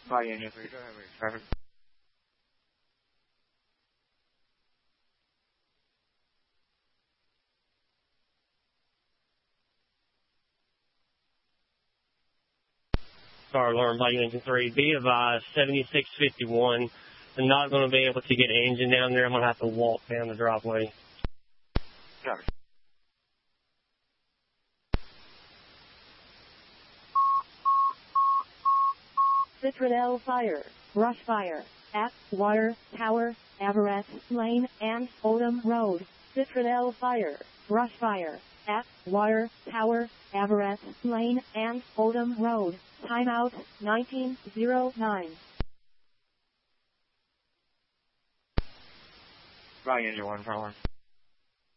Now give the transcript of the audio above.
Fly engine 3, go ahead, wait, traffic. Star alarm, Flight Engine 3. Be advised, 7651. I'm not going to be able to get an engine down there. I'm going to have to walk down the driveway. Copy. Citradel Fire, brush fire, at Water Tower, Everett Lane, and Oldham Road. Citradel Fire, brush fire, at Water Tower, Everett Lane, and Oldham Road. Timeout, 1909. Fly engine 1, power.